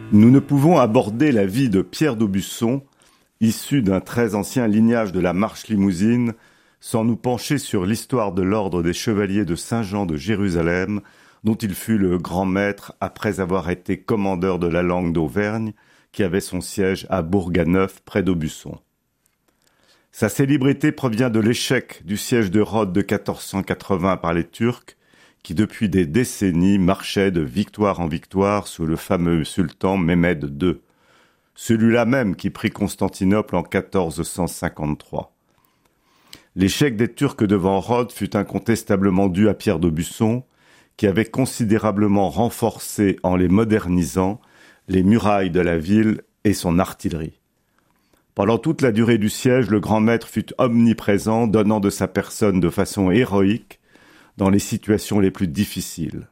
Nous ne pouvons aborder la vie de Pierre d'Aubusson, issu d'un très ancien lignage de la Marche Limousine, sans nous pencher sur l'histoire de l'ordre des chevaliers de Saint-Jean de Jérusalem, dont il fut le grand maître après avoir été commandeur de la langue d'Auvergne, qui avait son siège à Bourganeuf, près d'Aubusson. Sa célébrité provient de l'échec du siège de Rhodes de 1480 par les Turcs, qui depuis des décennies marchait de victoire en victoire sous le fameux sultan Mehmed II, celui-là même qui prit Constantinople en 1453. L'échec des Turcs devant Rhodes fut incontestablement dû à Pierre d'Aubusson, qui avait considérablement renforcé, en les modernisant, les murailles de la ville et son artillerie. Pendant toute la durée du siège, le grand maître fut omniprésent, donnant de sa personne de façon héroïque dans les situations les plus difficiles.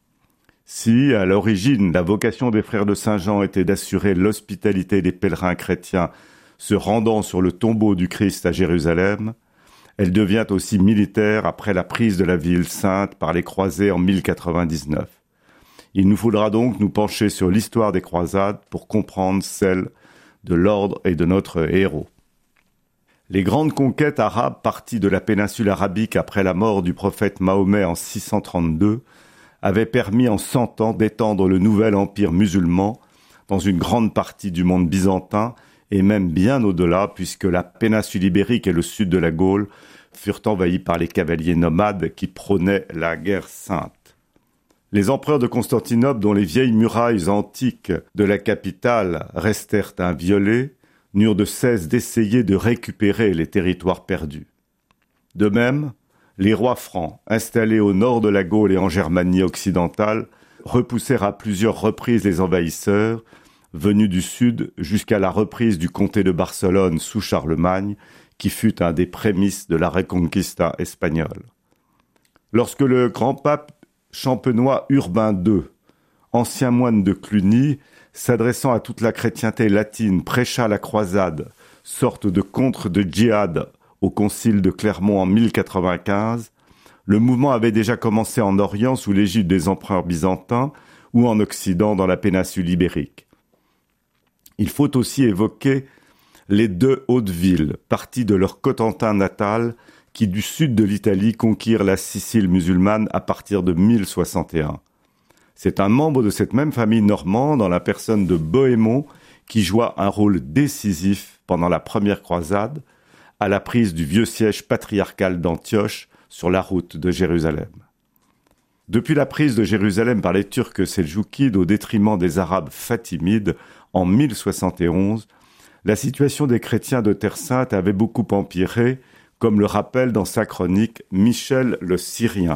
Si, à l'origine, la vocation des frères de Saint-Jean était d'assurer l'hospitalité des pèlerins chrétiens se rendant sur le tombeau du Christ à Jérusalem, elle devient aussi militaire après la prise de la ville sainte par les croisés en 1099. Il nous faudra donc nous pencher sur l'histoire des croisades pour comprendre celle de l'ordre et de notre héros. Les grandes conquêtes arabes parties de la péninsule arabique après la mort du prophète Mahomet en 632 avaient permis en 100 ans d'étendre le nouvel empire musulman dans une grande partie du monde byzantin et même bien au-delà, puisque la péninsule ibérique et le sud de la Gaule furent envahis par les cavaliers nomades qui prônaient la guerre sainte. Les empereurs de Constantinople, dont les vieilles murailles antiques de la capitale restèrent inviolées, n'eurent de cesse d'essayer de récupérer les territoires perdus. De même, les rois francs, installés au nord de la Gaule et en Germanie occidentale, repoussèrent à plusieurs reprises les envahisseurs, venus du sud jusqu'à la reprise du comté de Barcelone sous Charlemagne, qui fut un des prémices de la Reconquista espagnole. Lorsque le grand pape champenois Urbain II, ancien moine de Cluny, s'adressant à toute la chrétienté latine, prêcha la croisade, sorte de contre de djihad, au concile de Clermont en 1095, le mouvement avait déjà commencé en Orient sous l'égide des empereurs byzantins ou en Occident dans la péninsule ibérique. Il faut aussi évoquer les deux Hautes-Villes, partis de leur Cotentin natal, qui du sud de l'Italie conquirent la Sicile musulmane à partir de 1061. C'est un membre de cette même famille normande, en la personne de Bohémond, qui joua un rôle décisif pendant la première croisade, à la prise du vieux siège patriarcal d'Antioche sur la route de Jérusalem. Depuis la prise de Jérusalem par les Turcs seldjoukides au détriment des Arabes fatimides en 1071, la situation des chrétiens de Terre Sainte avait beaucoup empiré, comme le rappelle dans sa chronique Michel le Syrien.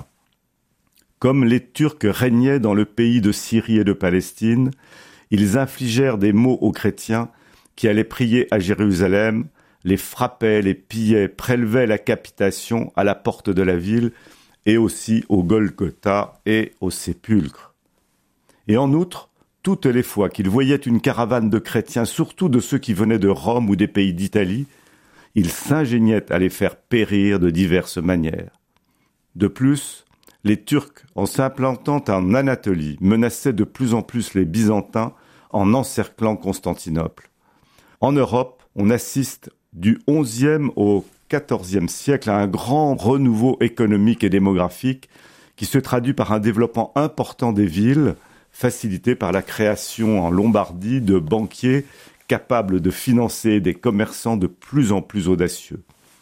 Comme les Turcs régnaient dans le pays de Syrie et de Palestine, ils infligèrent des maux aux chrétiens qui allaient prier à Jérusalem, les frappaient, les pillaient, prélevaient la capitation à la porte de la ville et aussi au Golgotha et au sépulcre. Et en outre, toutes les fois qu'ils voyaient une caravane de chrétiens, surtout de ceux qui venaient de Rome ou des pays d'Italie, ils s'ingéniaient à les faire périr de diverses manières. De plus, les Turcs, en s'implantant en Anatolie, menaçaient de plus en plus les Byzantins en encerclant Constantinople. En Europe, on assiste du XIe au XIVe siècle à un grand renouveau économique et démographique qui se traduit par un développement important des villes, facilité par la création en Lombardie de banquiers capables de financer des commerçants de plus en plus audacieux.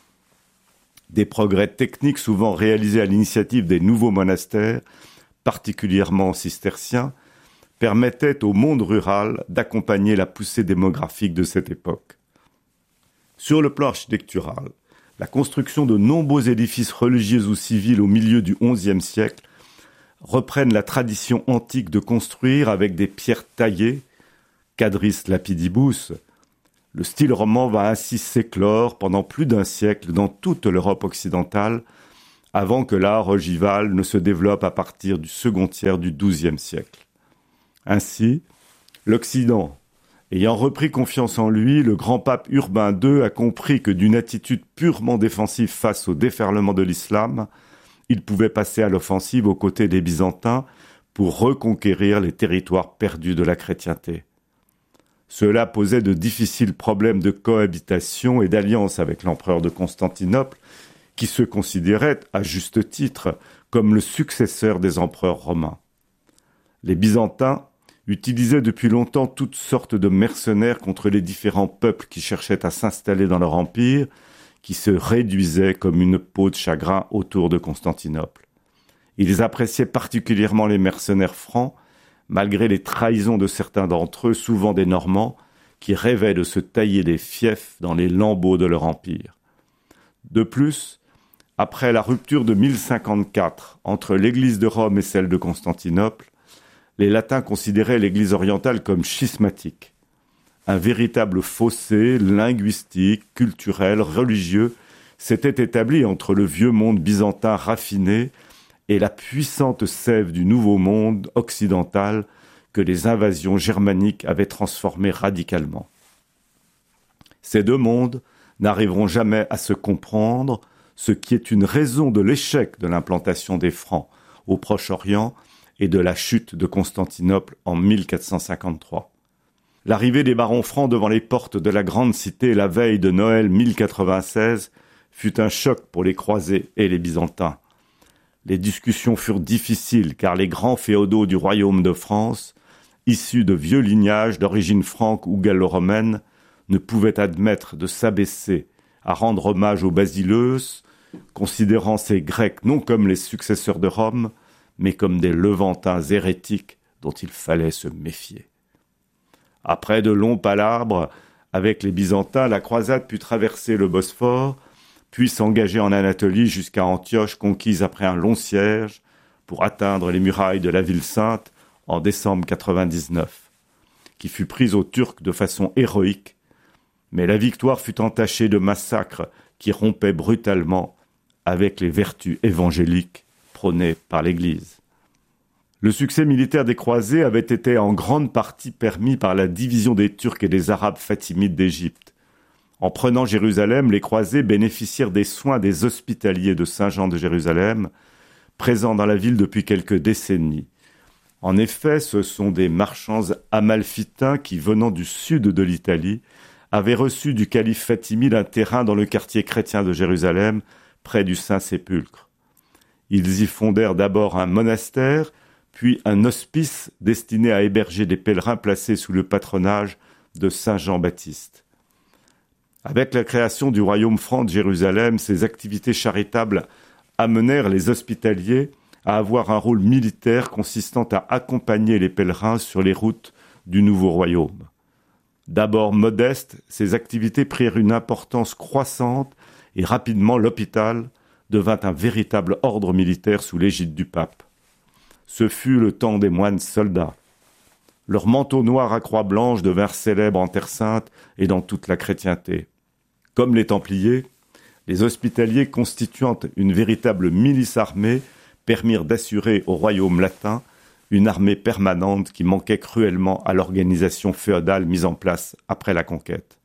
Des progrès techniques souvent réalisés à l'initiative des nouveaux monastères, particulièrement cisterciens, permettaient au monde rural d'accompagner la poussée démographique de cette époque. Sur le plan architectural, la construction de nombreux édifices religieux ou civils au milieu du XIe siècle reprennent la tradition antique de construire avec des pierres taillées, quadris lapidibus. Le style roman va ainsi s'éclore pendant plus d'un siècle dans toute l'Europe occidentale, avant que l'art ogival ne se développe à partir du second tiers du XIIe siècle. Ainsi, l'Occident, ayant repris confiance en lui, le grand pape Urbain II a compris que d'une attitude purement défensive face au déferlement de l'islam, il pouvait passer à l'offensive aux côtés des Byzantins pour reconquérir les territoires perdus de la chrétienté. Cela posait de difficiles problèmes de cohabitation et d'alliance avec l'empereur de Constantinople, qui se considérait, à juste titre, comme le successeur des empereurs romains. Les Byzantins utilisaient depuis longtemps toutes sortes de mercenaires contre les différents peuples qui cherchaient à s'installer dans leur empire, qui se réduisaient comme une peau de chagrin autour de Constantinople. Ils appréciaient particulièrement les mercenaires francs, malgré les trahisons de certains d'entre eux, souvent des Normands, qui rêvaient de se tailler des fiefs dans les lambeaux de leur empire. De plus, après la rupture de 1054 entre l'Église de Rome et celle de Constantinople, les Latins considéraient l'Église orientale comme schismatique. Un véritable fossé linguistique, culturel, religieux s'était établi entre le vieux monde byzantin raffiné et la puissante sève du nouveau monde occidental que les invasions germaniques avaient transformé radicalement. Ces deux mondes n'arriveront jamais à se comprendre, ce qui est une raison de l'échec de l'implantation des Francs au Proche-Orient et de la chute de Constantinople en 1453. L'arrivée des barons francs devant les portes de la grande cité la veille de Noël 1096 fut un choc pour les croisés et les Byzantins. Les discussions furent difficiles car les grands féodaux du royaume de France, issus de vieux lignages d'origine franque ou gallo-romaine, ne pouvaient admettre de s'abaisser à rendre hommage aux Basileus, considérant ces Grecs non comme les successeurs de Rome, mais comme des Levantins hérétiques dont il fallait se méfier. Après de longs palabres avec les Byzantins, la croisade put traverser le Bosphore, puis s'engager en Anatolie jusqu'à Antioche, conquise après un long siège, pour atteindre les murailles de la ville sainte en décembre 99, qui fut prise aux Turcs de façon héroïque, mais la victoire fut entachée de massacres qui rompaient brutalement avec les vertus évangéliques prônées par l'Église. Le succès militaire des croisés avait été en grande partie permis par la division des Turcs et des Arabes fatimides d'Égypte. En prenant Jérusalem, les croisés bénéficièrent des soins des hospitaliers de Saint-Jean de Jérusalem, présents dans la ville depuis quelques décennies. En effet, ce sont des marchands amalfitains qui, venant du sud de l'Italie, avaient reçu du calife fatimide un terrain dans le quartier chrétien de Jérusalem, près du Saint-Sépulcre. Ils y fondèrent d'abord un monastère, puis un hospice destiné à héberger des pèlerins placés sous le patronage de Saint Jean-Baptiste. Avec la création du royaume franc de Jérusalem, ces activités charitables amenèrent les hospitaliers à avoir un rôle militaire consistant à accompagner les pèlerins sur les routes du nouveau royaume. D'abord modestes, ces activités prirent une importance croissante et rapidement l'hôpital devint un véritable ordre militaire sous l'égide du pape. Ce fut le temps des moines soldats. Leurs manteaux noirs à croix blanche devinrent célèbres en Terre Sainte et dans toute la chrétienté. Comme les Templiers, les hospitaliers constituant une véritable milice armée permirent d'assurer au royaume latin une armée permanente qui manquait cruellement à l'organisation féodale mise en place après la conquête.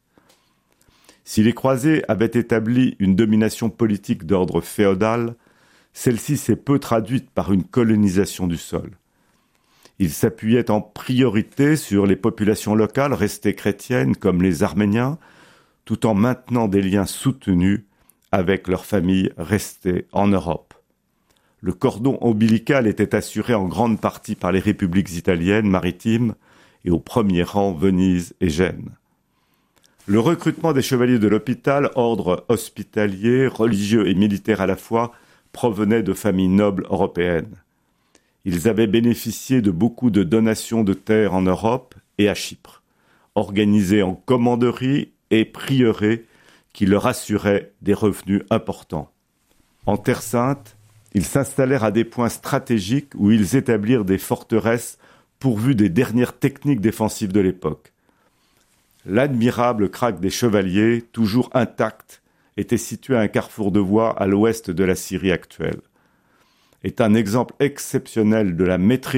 Si les croisés avaient établi une domination politique d'ordre féodal, celle-ci s'est peu traduite par une colonisation du sol. Ils s'appuyaient en priorité sur les populations locales restées chrétiennes comme les Arméniens, tout en maintenant des liens soutenus avec leurs familles restées en Europe. Le cordon ombilical était assuré en grande partie par les républiques italiennes maritimes et au premier rang Venise et Gênes. Le recrutement des chevaliers de l'hôpital, ordre hospitalier, religieux et militaire à la fois, provenait de familles nobles européennes. Ils avaient bénéficié de beaucoup de donations de terres en Europe et à Chypre, organisées en commanderies et prieurés qui leur assuraient des revenus importants. En Terre Sainte, ils s'installèrent à des points stratégiques où ils établirent des forteresses pourvues des dernières techniques défensives de l'époque. L'admirable craque des chevaliers, toujours intact, était situé à un carrefour de voies à l'ouest de la Syrie actuelle. Est un exemple exceptionnel de la maîtrise